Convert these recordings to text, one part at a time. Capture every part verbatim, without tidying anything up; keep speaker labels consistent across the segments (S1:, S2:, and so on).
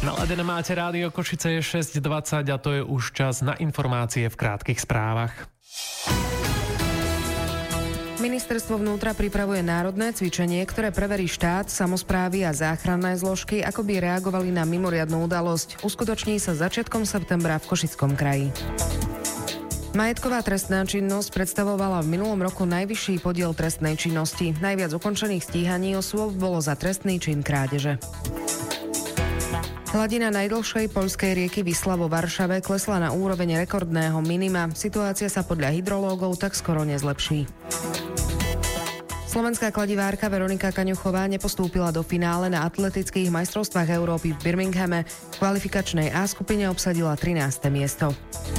S1: Naladené máte rádio Košice, je šesť dvadsať a to je už čas na informácie v krátkych správach.
S2: Ministerstvo vnútra pripravuje národné cvičenie, ktoré preverí štát, samosprávy a záchranné zložky, ako by reagovali na mimoriadnu udalosť. Uskutoční sa začiatkom septembra v Košickom kraji. Majetková trestná činnosť predstavovala v minulom roku najvyšší podiel trestnej činnosti. Najviac ukončených stíhaní osôb bolo za trestný čin krádeže. Hladina najdlhšej poľskej rieky Wisła vo Varšave klesla na úroveň rekordného minima. Situácia sa podľa hydrológov tak skoro nezlepší. Slovenská kladivárka Veronika Kaňuchová nepostúpila do finále na atletických majstrovstvách Európy v Birminghame. V kvalifikačnej A skupine obsadila trináste miesto.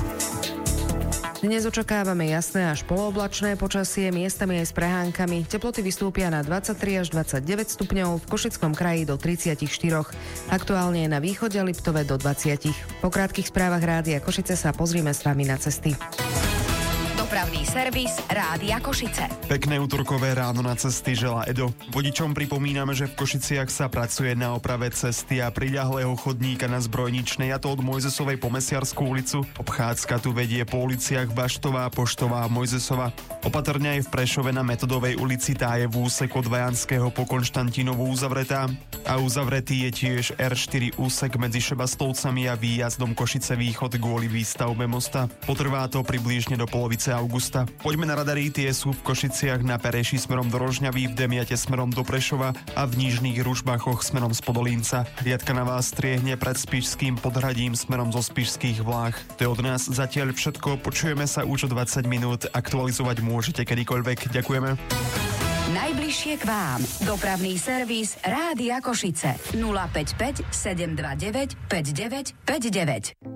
S2: Dnes očakávame jasné až polooblačné počasie, miestami aj s prehánkami. Teploty vystúpia na dvadsaťtri až dvadsaťdeväť stupňov, v Košickom kraji do tridsaťštyri. Aktuálne je na východe Liptove do dvadsať. Po krátkych správach Rádia Košice sa pozrime s vami na cesty.
S3: Dopravný servis Rádia Košice.
S4: Pekné útorkové ráno na cesty želá Edo. Vodičom pripomíname, že v Košiciach sa pracuje na oprave cesty a priľahlého chodníka na Zbrojničnej, a to od Mojzesovej po Mesiarskú ulicu. Obchádzka tu vedie po uliciach Baštová, Poštová a Mojzesova. Opatrne aj v Prešove na Metodovej ulici, tá je v úseku od Vajanského po Konštantínovu uzavretá. A uzavretý je tiež er štyri úsek medzi Šebastovcami a výjazdom Košice východ kvôli výstavbe mosta. Potrvá to približne do polovice augusta. Poďme na radary, tie sú v Košiciach na Pereši smerom do Rožňavy, v Demiate smerom do Prešova a v Nižných Ružbachoch smerom z Podolínca. Riadka na vás striehne pred Spišským Podhradím smerom zo Spišských Vlách. To je od nás zatiaľ všetko, počujeme sa už o dvadsať minút, aktualizovať môžete kedykoľvek. Ďakujeme.
S3: Najbližšie k vám. Dopravný servis Rádia Košice. nula päť päť sedem dva deväť päť deväť päť deväť.